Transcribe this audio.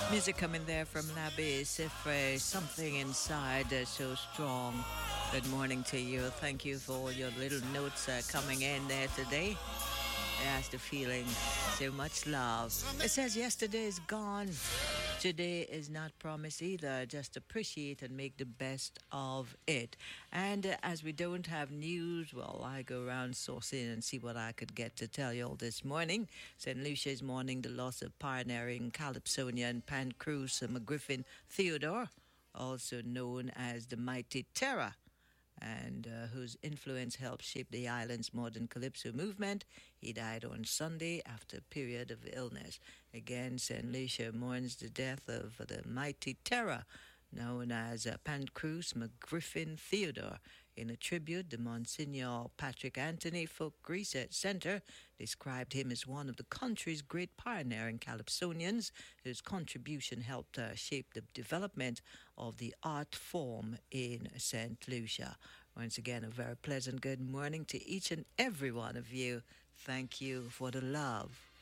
Music coming there from Labi Sifre, something inside so strong. Good morning to you. Thank you for all your little notes coming in there today. That's the feeling. So much love. It says yesterday is gone. Today is not promised either. Just appreciate and make the best of it. And as we don't have news, well, I go around sourcing and see what I could get to tell you all this morning. St. Lucia's mourning the loss of pioneering Calypsonian Pancruz McGriffin Theodore, also known as the Mighty Terror, and whose influence helped shape the island's modern calypso movement. He died on Sunday after a period of illness. Again, St. Lucia mourns the death of the Mighty Terror, known as Pancruz McGriffin Theodore. In a tribute, the Monsignor Patrick Anthony Folk Research Center described him as one of the country's great pioneering Calypsonians, whose contribution helped shape the development of the art form in St. Lucia. Once again, a very pleasant good morning to each and every one of you. Thank you for the love.